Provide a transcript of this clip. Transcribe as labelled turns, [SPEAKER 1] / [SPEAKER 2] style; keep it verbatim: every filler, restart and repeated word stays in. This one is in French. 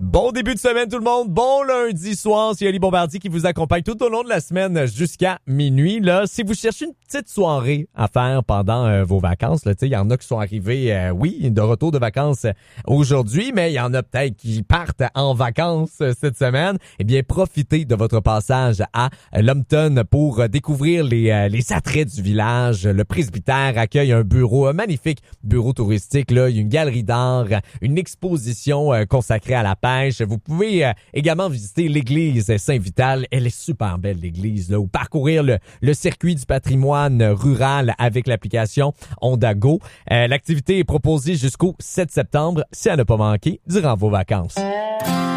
[SPEAKER 1] Bon début de semaine tout le monde, bon lundi soir, c'est Oli Bombardier qui vous accompagne tout au long de la semaine jusqu'à minuit. Là, si vous cherchez une petite soirée à faire pendant euh, vos vacances, là, tu sais, il y en a qui sont arrivés, euh, oui, de retour de vacances aujourd'hui, mais il y en a peut-être qui partent en vacances euh, cette semaine. Eh bien, profitez de votre passage à euh, Lumpton pour euh, découvrir les, euh, les attraits du village. Le presbytère accueille un bureau, un magnifique bureau touristique. Là, il y a une galerie d'art, une exposition euh, consacrée à la pêche. Vous pouvez euh, également visiter l'église Saint-Vital. Elle est super belle, l'église, là, ou parcourir le, le circuit du patrimoine rural avec l'application Ondago. Euh, l'activité est proposée jusqu'au sept septembre. Si elle n'a pas manqué, durant vos vacances.